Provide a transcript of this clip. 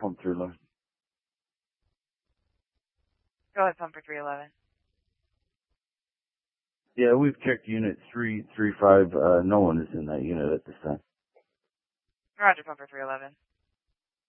Pump 311. Go ahead, Pumper 311. Yeah, we've checked unit 335. No one is in that unit at this time. Roger, Pumper 311.